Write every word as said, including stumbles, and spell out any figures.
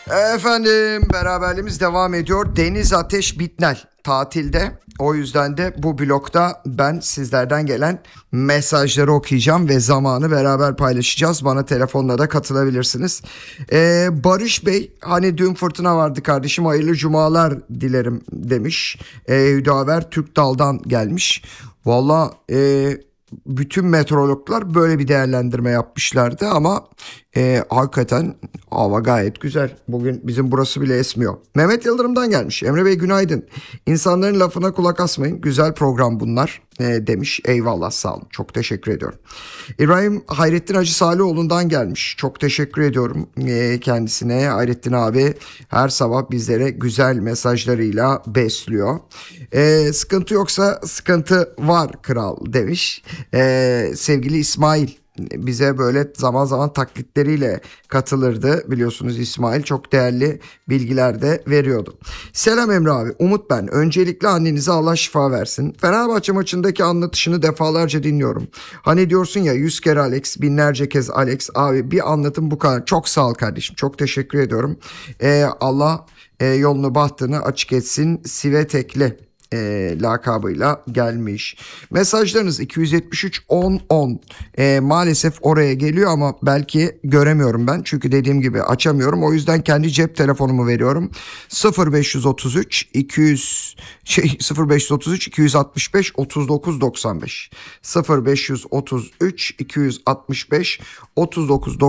Efendim, beraberliğimiz devam ediyor. Deniz Ateş Bitnel tatilde. O yüzden de bu blokta ben sizlerden gelen mesajları okuyacağım ve zamanı beraber paylaşacağız. Bana telefonla da katılabilirsiniz. Ee, Barış Bey, hani dün fırtına vardı kardeşim, hayırlı cumalar dilerim demiş. Ee, Hüdaver Türkdal'dan gelmiş. Valla e, bütün meteorologlar böyle bir değerlendirme yapmışlardı ama e, hakikaten hava gayet güzel. Bugün bizim burası bile esmiyor. Mehmet Yıldırım'dan gelmiş. Emre Bey günaydın. İnsanların lafına kulak asmayın. Güzel program bunlar e, demiş. Eyvallah, sağ olun. Çok teşekkür ediyorum. İbrahim Hayrettin Hacı Salihoğlu'ndan gelmiş. Çok teşekkür ediyorum e, kendisine. Hayrettin abi her sabah bizlere güzel mesajlarıyla besliyor. E, sıkıntı yoksa sıkıntı var kral demiş. E, sevgili İsmail bize böyle zaman zaman taklitleriyle katılırdı. Biliyorsunuz İsmail çok değerli bilgiler de veriyordu. Selam Emre abi. Umut ben. Öncelikle annenize Allah şifa versin. Fenerbahçe maçındaki anlatışını defalarca dinliyorum. Hani diyorsun ya, yüz kere Alex, binlerce kez Alex. Abi bir anlatım bu kadar. Çok sağ ol kardeşim. Çok teşekkür ediyorum. Ee, Allah e, yolunu bahtını açık etsin. Sivetekli e, lakabıyla gelmiş. Mesajlarınız iki yüz yetmiş üç on on e, maalesef oraya geliyor ama belki göremiyorum ben. Çünkü dediğim gibi açamıyorum. O yüzden kendi cep telefonumu veriyorum. sıfır beş üç üç iki yüz şey sıfır beş üç üç iki yüz altmış beş otuz dokuz doksan beş sıfır beş üç üç iki yüz altmış beş otuz dokuz